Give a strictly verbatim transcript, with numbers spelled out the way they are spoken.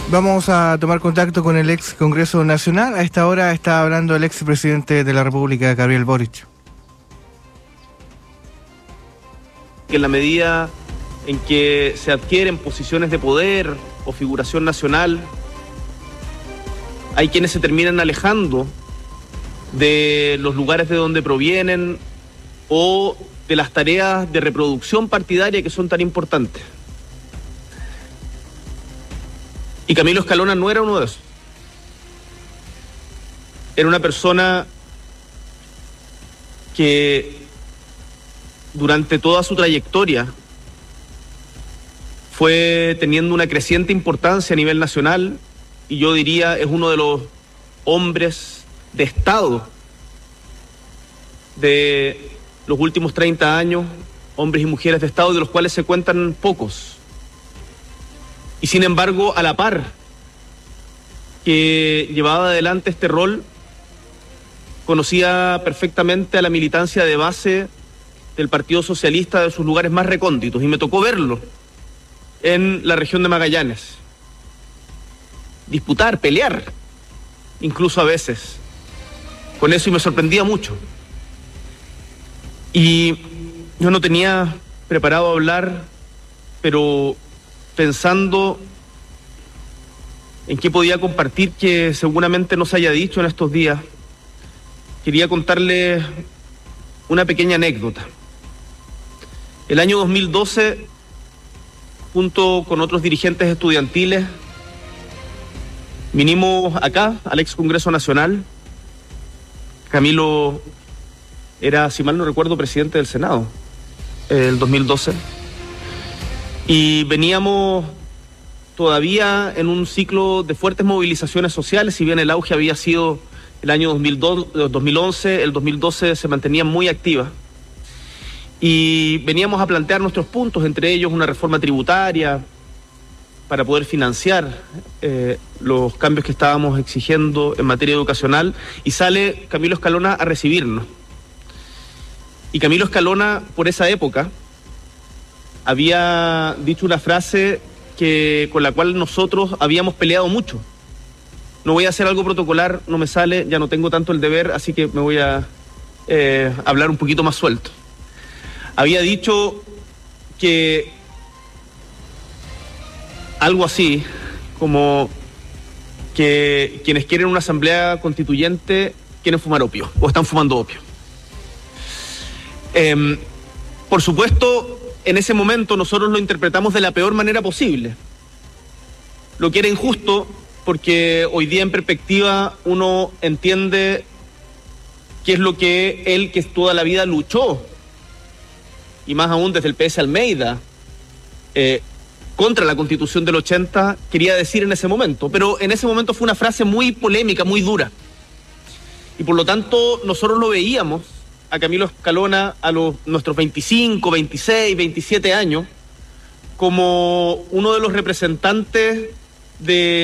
Vamos a tomar contacto con el ex Congreso Nacional. A esta hora está hablando el ex presidente de la República, Gabriel Boric. Que en la medida en que se adquieren posiciones de poder o figuración nacional, hay quienes se terminan alejando de los lugares de donde provienen o de las tareas de reproducción partidaria que son tan importantes. Y Camilo Escalona no era uno de esos. Era una persona que durante toda su trayectoria fue teniendo una creciente importancia a nivel nacional, y yo diría es uno de los hombres de Estado de los últimos treinta años, hombres y mujeres de Estado de los cuales se cuentan pocos. Y sin embargo, a la par que llevaba adelante este rol, conocía perfectamente a la militancia de base del Partido Socialista de sus lugares más recónditos, y me tocó verlo en la región de Magallanes. Disputar, pelear, incluso a veces, con eso, y me sorprendía mucho. Y yo no tenía preparado hablar, pero pensando en qué podía compartir que seguramente no se haya dicho en estos días, quería contarles una pequeña anécdota. El año dos mil doce, junto con otros dirigentes estudiantiles, vinimos acá, al ex Congreso Nacional. Camilo era, si mal no recuerdo, presidente del Senado, el dos mil doce. Y veníamos todavía en un ciclo de fuertes movilizaciones sociales, si bien el auge había sido el año dos mil once, el dos mil doce se mantenía muy activa. Y veníamos a plantear nuestros puntos, entre ellos una reforma tributaria para poder financiar eh, los cambios que estábamos exigiendo en materia educacional, y sale Camilo Escalona a recibirnos. Y Camilo Escalona, por esa época, había dicho una frase que, con la cual nosotros habíamos peleado mucho. No voy a hacer algo protocolar, no me sale, ya no tengo tanto el deber, así que me voy a eh, hablar un poquito más suelto. Había dicho que algo así como que quienes quieren una asamblea constituyente quieren fumar opio o están fumando opio. Eh, por supuesto, en ese momento nosotros lo interpretamos de la peor manera posible, lo que era injusto, porque hoy día en perspectiva uno entiende qué es lo que él, que toda la vida luchó, y más aún desde el P S Almeida, eh, contra la Constitución del ochenta, quería decir en ese momento. Pero en ese momento fue una frase muy polémica, muy dura. Y por lo tanto nosotros lo veíamos a Camilo Escalona a los nuestros veinticinco, veintiséis, veintisiete años como uno de los representantes de